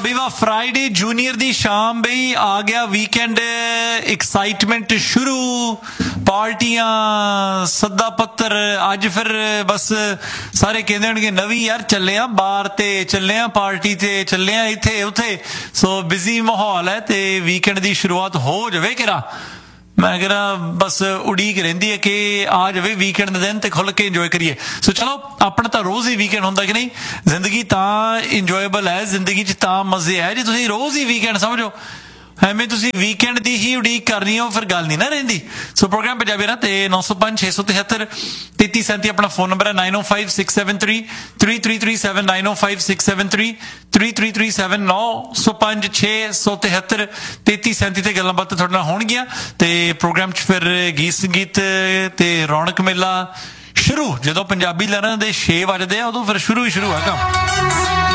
ਬਈ ਵਾਹ Friday junior ਦੀ ਸ਼ਾਮ ਬਈ ਆ ਗਿਆ ਵੀਕਐਂਡ ਐਕਸਾਈਟਮੈਂਟ ਸ਼ੁਰੂ ਪਾਰਟੀਆਂ ਸੱਦਾ ਪੱਤਰ ਅੱਜ ਫਿਰ ਬਸ ਸਾਰੇ ਕਹਿੰਦੇ ਹੋਣਗੇ ਨਵੀਂ ਯਾਰ ਚੱਲੇ ਆ ਬਾਰ ਤੇ ਚੱਲੇ ਆ ਪਾਰਟੀ ਤੇ ਚੱਲੇ ਆ ਇੱਥੇ ਉੱਥੇ ਸੋ ਬਿਜ਼ੀ ਮਾਹੌਲ ਹੈ ਤੇ ਵੀਕਐਂਡ ਦੀ ਸ਼ੁਰੂਆਤ ਹੋ ਜਾਵੇ ਕਿਰਾ ਮੈਂ ਕਹਿੰਦਾ ਬਸ ਉਡੀਕ ਰਹਿੰਦੀ ਹੈ ਕਿ ਆ ਜਾਵੇ ਵੀਕਐਂਡ ਦੇ ਦਿਨ ਤੇ ਖੁੱਲ ਕੇ ਇੰਜੋਏ ਕਰੀਏ ਸੋ ਚਲੋ ਆਪਣਾ ਤਾਂ ਰੋਜ਼ ਹੀ ਵੀਕਐਂਡ ਹੁੰਦਾ ਕਿ ਨਹੀਂ ਜ਼ਿੰਦਗੀ ਤਾਂ ਇੰਜੋਏਬਲ ਹੈ ਜ਼ਿੰਦਗੀ 'ਚ ਤਾਂ ਮਜ਼ੇ ਹੈ ਜੇ ਤੁਸੀਂ ਰੋਜ਼ ਹੀ ਵੀਕਐਂਡ ਸਮਝੋ ਐਵੇਂ ਤੁਸੀਂ ਵੀਕਐਂਡ ਦੀ ਹੀ ਉਡੀਕ ਕਰਨੀ ਹੋ ਫਿਰ ਗੱਲ ਨਹੀਂ ਨਾ ਰਹਿੰਦੀ ਸੋ ਪ੍ਰੋਗਰਾਮ ਪੰਜਾਬੀ ਨਾ ਤੇ 905 673 3337 ਆਪਣਾ ਫੋਨ ਨੰਬਰ ਹੈ 905673 3337 905673 3337 905 673 3337 ਤੇ ਗੱਲਾਂ ਬਾਤਾਂ ਤੁਹਾਡੇ ਨਾਲ ਹੋਣਗੀਆਂ ਤੇ ਪ੍ਰੋਗਰਾਮ 'ਚ ਫਿਰ ਗੀਤ ਸੰਗੀਤ ਤੇ ਰੌਣਕ ਮੇਲਾ ਸ਼ੁਰੂ ਜਦੋਂ ਪੰਜਾਬੀ ਲਹਿਰਾਂ ਦੇ 6 ਵੱਜਦੇ ਆ ਉਦੋਂ ਫਿਰ ਸ਼ੁਰੂ ਹੀ ਸ਼ੁਰੂ ਹੈ ਕੰਮ